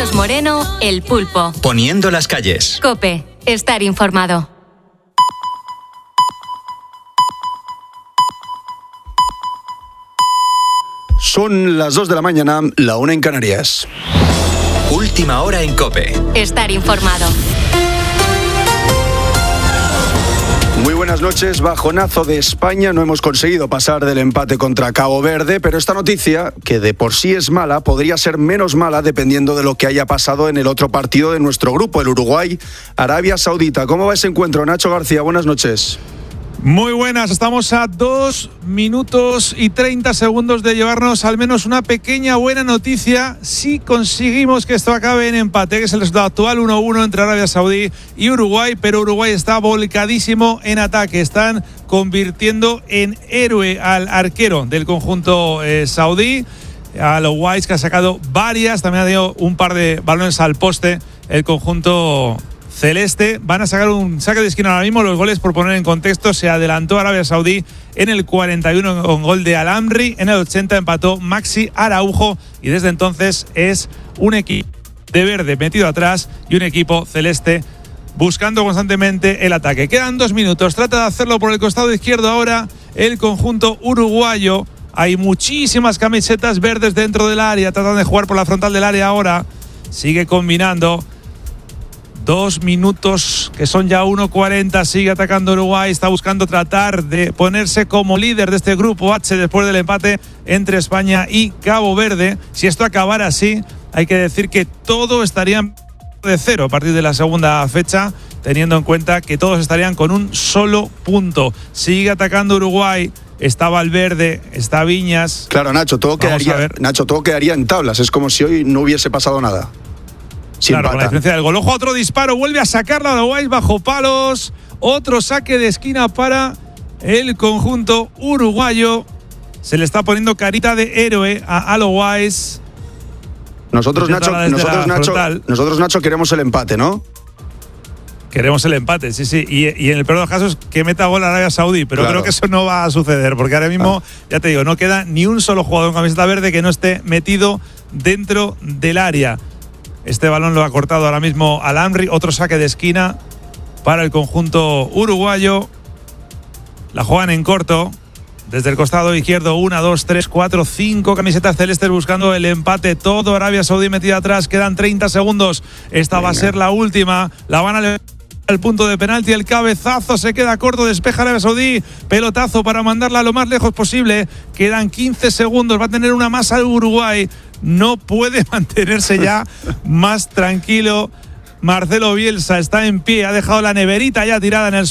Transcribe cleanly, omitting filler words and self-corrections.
Carlos Moreno, El Pulpo. Poniendo las calles. COPE. Estar informado. Son las 2 de la mañana, la 1 en Canarias. Última hora en COPE. Estar informado. Muy buenas noches. Bajonazo de España. No hemos conseguido pasar del empate contra Cabo Verde, pero esta noticia, que de por sí es mala, podría ser menos mala dependiendo de lo que haya pasado en el otro partido de nuestro grupo, el Uruguay-Arabia Saudita. ¿Cómo va ese encuentro? Nacho García, buenas noches. Muy buenas, estamos a 2 minutos y 30 segundos de llevarnos al menos una pequeña buena noticia si conseguimos que esto acabe en empate, que es el resultado actual 1-1 entre Arabia Saudí y Uruguay, pero Uruguay está volcadísimo en ataque, están convirtiendo en héroe al arquero del conjunto saudí, a los Whites, que ha sacado varias, también ha tenido un par de balones al poste el conjunto celeste. Van a sacar un saque de esquina ahora mismo. Los goles, por poner en contexto, se adelantó Arabia Saudí en el 41 con gol de Al-Amri, en el 80 empató Maxi Araujo y desde entonces es un equipo de verde metido atrás y un equipo celeste buscando constantemente el ataque. Quedan 2 minutos, trata de hacerlo por el costado izquierdo ahora el conjunto uruguayo. Hay muchísimas camisetas verdes dentro del área, tratan de jugar por la frontal del área ahora, sigue combinando. 2 minutos, que son ya 1:40, sigue atacando Uruguay, está buscando tratar de ponerse como líder de este grupo H después del empate entre España y Cabo Verde. Si esto acabara así, hay que decir que todo estaría de cero a partir de la segunda fecha, teniendo en cuenta que todos estarían con un solo punto. Sigue atacando Uruguay, está Valverde, está Viñas. Claro, Nacho, todo quedaría en tablas, es como si hoy no hubiese pasado nada. Claro, con la diferencia del gol. Ojo, otro disparo, vuelve a sacarla Uruguay bajo palos. Otro saque de esquina para el conjunto uruguayo. Se le está poniendo carita de héroe a Alois. Nosotros, Nacho, queremos el empate, ¿no? Queremos el empate, sí. Y en el peor de los casos, que meta gol a Arabia Saudí. Pero claro, creo que eso no va a suceder, porque ahora mismo, ya te digo, no queda ni un solo jugador con camiseta verde que no esté metido dentro del área. Este balón lo ha cortado ahora mismo Al-Amri. Otro saque de esquina para el conjunto uruguayo. La juegan en corto. Desde el costado izquierdo, 1, 2, 3, 4, 5 camisetas celestes buscando el empate. Todo Arabia Saudí metida atrás. Quedan 30 segundos. Esta va a ser la última. La van a levantar al punto de penalti. El cabezazo se queda corto. Despeja Arabia Saudí. Pelotazo para mandarla lo más lejos posible. Quedan 15 segundos. Va a tener una más al Uruguay. No puede mantenerse ya más tranquilo. Marcelo Bielsa está en pie, ha dejado la neverita ya tirada en el